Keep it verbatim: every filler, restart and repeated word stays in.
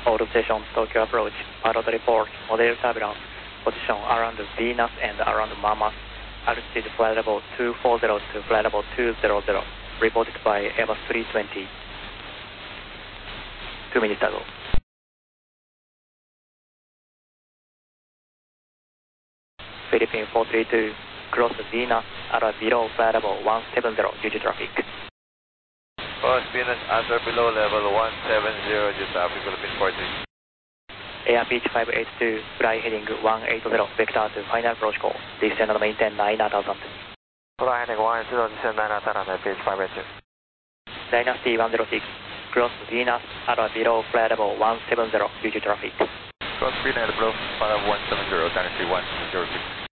All stations Tokyo approach, pilot report, model turbulence, position around Venus and around Mama, altitude flight level two forty to flight level two hundred, reported by Airbus three twenty. Two minutes ago. Philippine four three two, cross Venus at or below flight level one seventy due to traffic. Cross Venus at or below level one seventy due to traffic, Philippine four three. Air pitch five eight two, fly heading one eighty, vector to final approach course, descend and maintain nine thousand. Fly heading one eighty, descend nine thousand, air pitch five eight two. Dynasty one oh six, cross Venus at or below flight level one seventy due to traffic. Cross Venus at below flight level one seventy, Dynasty one oh six.